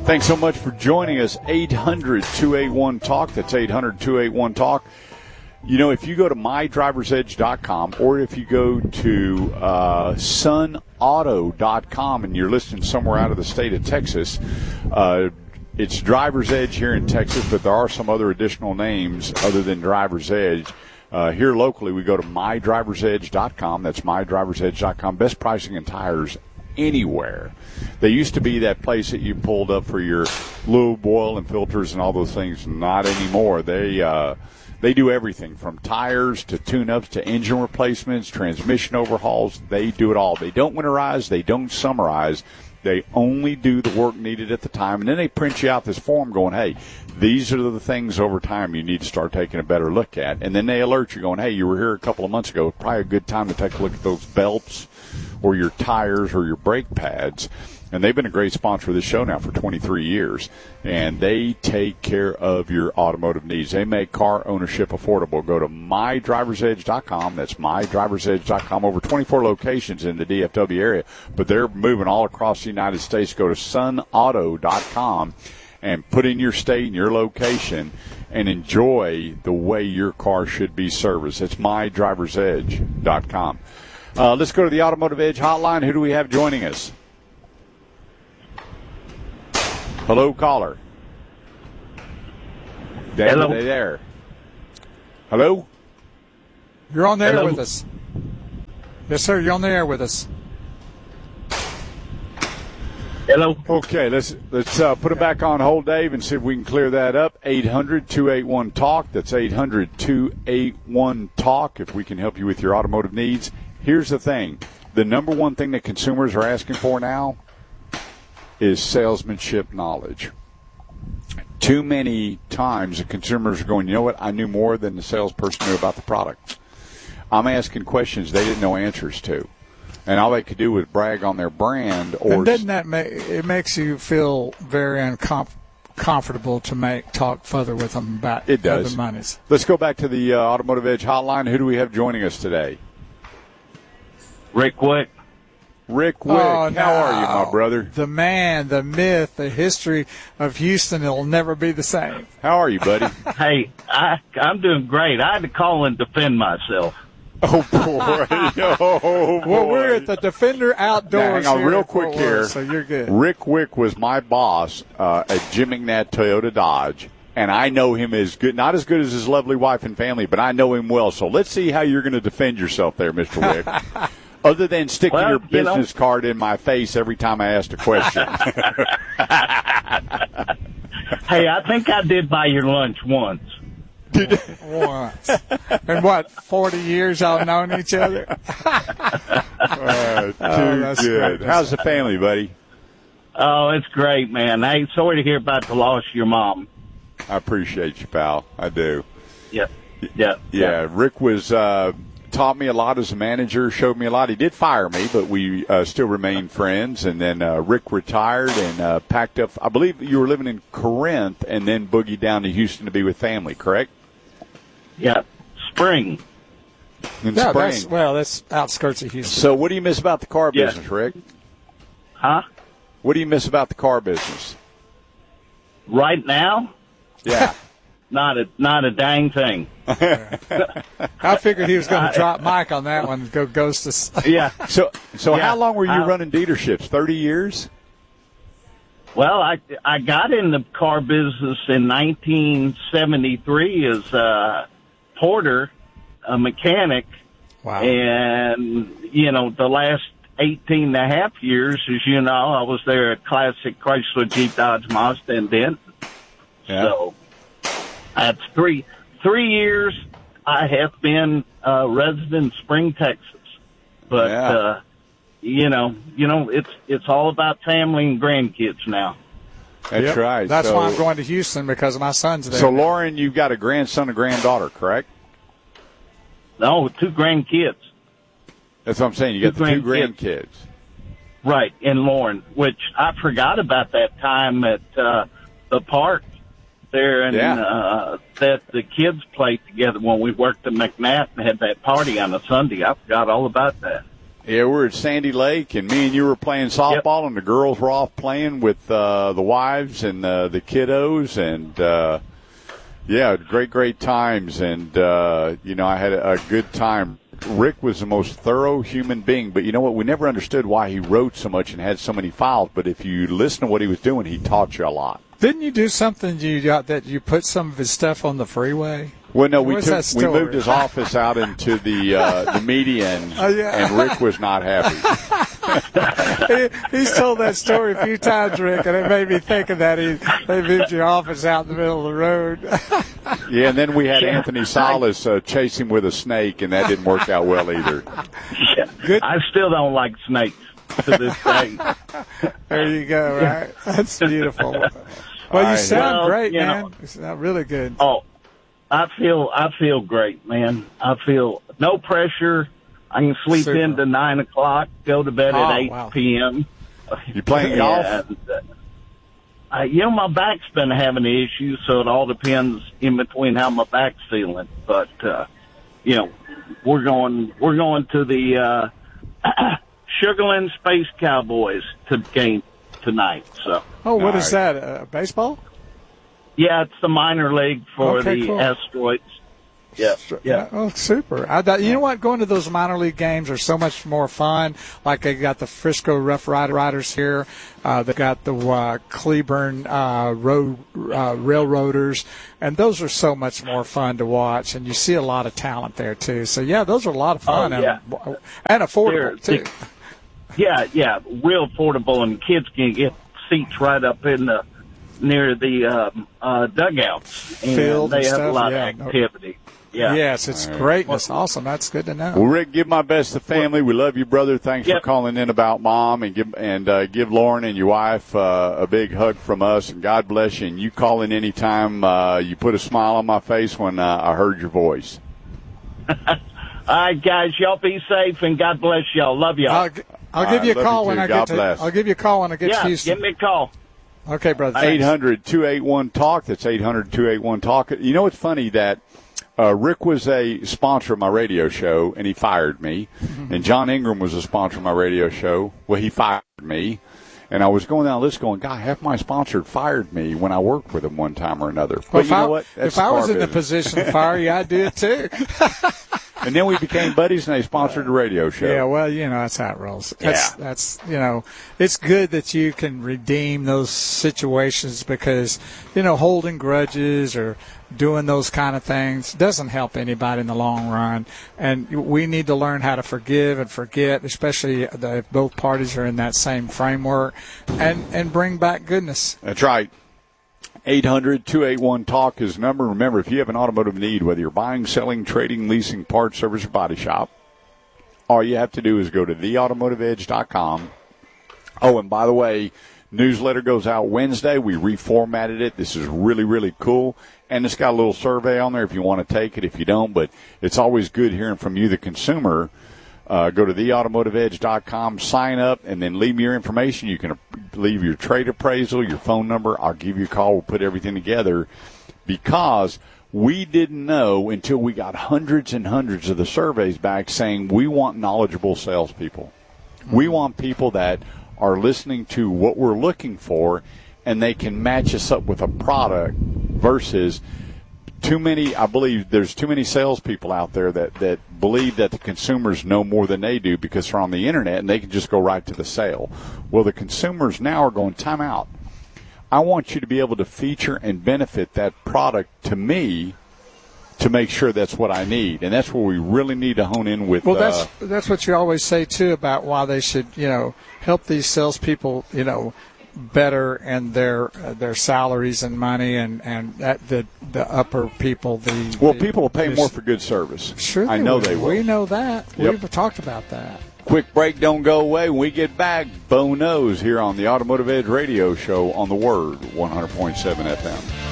Thanks so much for joining us. 800-281-TALK. That's 800-281-TALK. You know, if you go to mydriversedge.com or if you go to sunauto.com and you're listening somewhere out of the state of Texas, it's Driver's Edge here in Texas, but there are some other additional names other than Driver's Edge. Here locally, we go to mydriversedge.com. That's mydriversedge.com. Best pricing in tires anywhere. They used to be that place that you pulled up for your lube, oil, and filters and all those things. Not anymore. They do everything from tires to tune-ups to engine replacements, transmission overhauls. They do it all. They don't winterize. They don't summarize. They only do the work needed at the time, and then they print you out this form going, hey, these are the things over time you need to start taking a better look at. And then they alert you going, hey, you were here a couple of months ago. Probably a good time to take a look at those belts or your tires or your brake pads. And they've been a great sponsor of this show now for 23 years. And they take care of your automotive needs. They make car ownership affordable. Go to mydriversedge.com. That's mydriversedge.com. Over 24 locations in the DFW area. But they're moving all across the United States. Go to sunauto.com and put in your state and your location and enjoy the way your car should be serviced. It's mydriversedge.com. Let's go to the Automotive Edge hotline. Who do we have joining us? Hello, caller. Dan, hello. Are they there? Hello? You're on the air Hello. with us. Yes, sir, you're on the air with us. Hello. Okay, let's put it back on hold, Dave, and see if we can clear that up. 800-281-TALK. That's 800-281-TALK if we can help you with your automotive needs. Here's the thing. The number one thing that consumers are asking for now is salesmanship knowledge. Too many times the consumers are going, you know what, I knew more than the salesperson knew about the product. I'm asking questions they didn't know answers to. And all they could do was brag on their brand. And doesn't that it makes you feel very uncomfortable to talk further with them about it does. other monies. Let's go back to the Automotive Edge hotline. Who do we have joining us today? Rick Wick. Rick Wick. Oh, How are you, my brother? The man, the myth, the history of Houston. It'll never be the same. How are you, buddy? Hey, I'm doing great. I had to call and defend myself. Oh, boy. Oh, boy. Well, we're at the Defender Outdoors. Now, hang on here real at Fort quick Worth, here. so you're good. Rick Wick was my boss at Jim McNatt Toyota Dodge, and I know him as good, not as good as his lovely wife and family, but I know him well. So let's see how you're going to defend yourself there, Mr. Wick. Other than sticking your business card in my face every time I asked a question. Hey, I think I did buy your lunch once. Once. And what, 40 years y'all known each other? Too that's good. great. How's the family, buddy? Oh, it's great, man. Hey, sorry to hear about the loss of your mom. I appreciate you, pal. I do. Yeah. Rick was taught me a lot as a manager, showed me a lot. He did fire me, but we still remain friends. And then Rick retired and packed up. I believe you were living in Corinth and then boogied down to Houston to be with family, correct? Yeah. Spring. In Yeah, spring. that's outskirts of Houston. So what do you miss about the car Yeah. business, Rick? Huh? What do you miss about the car business? Right now? Yeah. Not a dang thing. I figured he was going to drop Mike on that one and go ghost us. Yeah. So Yeah. how long were you running dealerships? 30 years? Well, I got in the car business in 1973 as a porter, a mechanic. Wow. And, the last 18 and a half years, as you know, I was there at Classic Chrysler, Jeep, Dodge, Mazda, and Denton. Yeah. So that's three years I have been a resident in Spring, Texas. But, it's all about family and grandkids now. That's Yep. right. That's So- why I'm going to Houston, because my son's there. So, Lauren, you've got a grandson and granddaughter, correct? No, 2 grandkids. That's what I'm saying. You got the 2 grandkids. Right, in Lauren, which I forgot about that time at the park there, and that the kids played together when we worked at McNatt and had that party on a Sunday. I forgot all about that. Yeah, we're at Sandy Lake, and me and you were playing softball, and the girls were off playing with the wives and the kiddos, and great times. And I had a good time. Rick was the most thorough human being, but you know what? We never understood why he wrote so much and had so many files. But if you listen to what he was doing, he taught you a lot. Didn't you do something that you put some of his stuff on the freeway? Well, no, we moved his office out into the median, and Rick was not happy. He's told that story a few times, Rick, and it made me think of that. They moved your office out in the middle of the road. Yeah, and then we had Anthony Salas chase him with a snake, and that didn't work out well either. Good. I still don't like snakes to this day. There you go, right? That's beautiful. Well, you sound great, man. You sound really good. Oh, I feel great, man. I feel no pressure. I can sleep into 9 o'clock, go to bed at 8 p.m. You playing golf? My back's been having issues, so it all depends in between how my back's feeling. But we're going to the Sugarland Space Cowboys game tonight. So. Oh, what is that? Baseball? Yeah, it's the minor league for the Asteroids. Yeah. Oh, super. You know what? Going to those minor league games are so much more fun. Like they got the Frisco Rough Riders here. They got the Cleburne Railroaders. And those are so much more fun to watch. And you see a lot of talent there, too. So, yeah, those are a lot of fun and affordable, too. Yeah, real affordable. And kids can get seats right up in near the dugouts. And field they and have stuff. a lot of activity. Yeah. Yes, it's great. That's awesome. That's good to know. Well, Rick, give my best to family. We love you, brother. Thanks for calling in about Mom, and give Lauren and your wife a big hug from us, and God bless you. And you call in anytime. You put a smile on my face when I heard your voice. All right, guys, y'all be safe, and God bless y'all. Love y'all. I'll give you a call when I get to. Bless. I'll give you a call when I get to Houston. Give me a call. Okay, brother. 800-281-TALK. That's 800-281-TALK. You know, it's funny that Rick was a sponsor of my radio show, and he fired me. Mm-hmm. And John Ingram was a sponsor of my radio show. Well, he fired me. And I was going down the list going, God, half my sponsors fired me when I worked with him one time or another. But you know what? If I was in the position to fire you, I'd do it too. And then we became buddies, and they sponsored the radio show. Yeah, well, that's how it rolls. That's it's good that you can redeem those situations because, holding grudges or doing those kind of things doesn't help anybody in the long run. And we need to learn how to forgive and forget, especially if both parties are in that same framework, and bring back goodness. That's right. 800-281-TALK is the number. Remember, if you have an automotive need, whether you're buying, selling, trading, leasing, parts, service, or body shop, all you have to do is go to theautomotiveedge.com. Oh, and by the way, newsletter goes out Wednesday. We reformatted it. This is really, really cool. And it's got a little survey on there if you want to take it, if you don't. But it's always good hearing from you, the consumer. Go to theautomotiveedge.com, sign up, and then leave me your information. You can leave your trade appraisal, your phone number. I'll give you a call. We'll put everything together because we didn't know until we got hundreds and hundreds of the surveys back saying we want knowledgeable salespeople. Mm-hmm. We want people that are listening to what we're looking for, and they can match us up with a product versus I believe there's too many salespeople out there that believe that the consumers know more than they do because they're on the internet and they can just go right to the sale. Well, the consumers now are going, time out. I want you to be able to feature and benefit that product to me to make sure that's what I need. And that's where we really need to hone in with. Well, that's what you always say, too, about why they should, help these salespeople, better and their salaries and money and that the upper people people will pay more for good service. Sure, I know they will. We know that. Yep. We've talked about that. Quick break, don't go away. When we get back, Bo Knows here on the Automotive Edge Radio Show on the Word 100.7 FM.